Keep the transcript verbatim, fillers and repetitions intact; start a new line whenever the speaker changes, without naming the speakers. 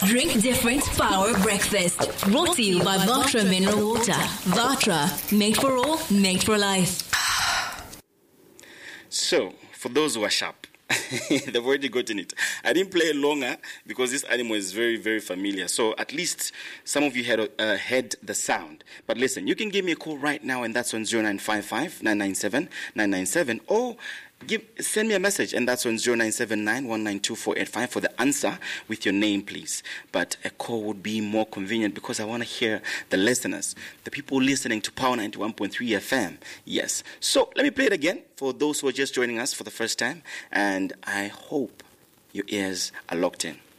Drink different power breakfast. Brought to you by Vatra Mineral Water. Vatra, made for all, made for life.
So, for those who are sharp, they've already gotten it. I didn't play it longer because this animal is very, very familiar. So at least some of you had uh, heard the sound. But listen, you can give me a call right now, and that's on zero nine five five, nine nine seven, nine nine seven, or give, send me a message, and that's on zero nine seven nine, one nine two, four eight five for the answer with your name, please. But a call would be more convenient because I want to hear the listeners, the people listening to Power ninety-one point three F M. Yes. So let me play it again for those who are just joining us for the first time, and I hope your ears are locked in.